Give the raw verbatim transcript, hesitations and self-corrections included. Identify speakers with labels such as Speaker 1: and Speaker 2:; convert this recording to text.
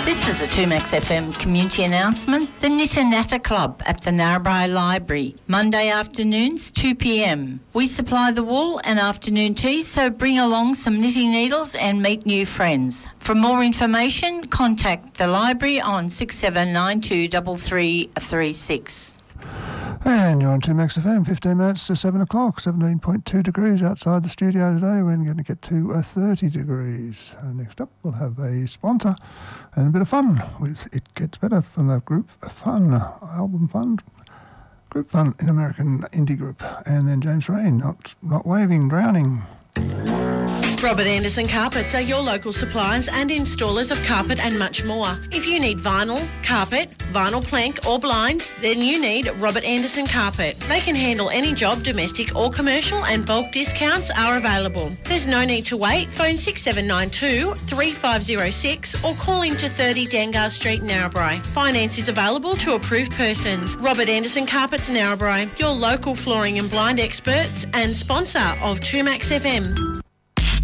Speaker 1: This is a two Max F M community announcement. The Knitter Natter Club at the Narrabri Library, Monday afternoons, two p m. We supply the wool and afternoon tea, so bring along some knitting needles and meet new friends. For more information, contact the library on six seven nine two three three three six.
Speaker 2: And you're on two Max F M, fifteen minutes to seven o'clock, seventeen point two degrees outside the studio today. We're going to get to uh, thirty degrees. And next up, we'll have a sponsor and a bit of fun with It Gets Better from the Group Fun, album fun, Group Fun in American indie group. And then James Rain, Not Not Waving, Drowning.
Speaker 3: Robert Anderson Carpets are your local suppliers and installers of carpet and much more. If you need vinyl, carpet, vinyl plank or blinds, then you need Robert Anderson Carpet. They can handle any job, domestic or commercial, and bulk discounts are available. There's no need to wait. Phone six seven nine two three five zero six or call into thirty Dangar Street, Narrabri. Finance is available to approved persons. Robert Anderson Carpets, Narrabri, your local flooring and blind experts and sponsor of two Max F M.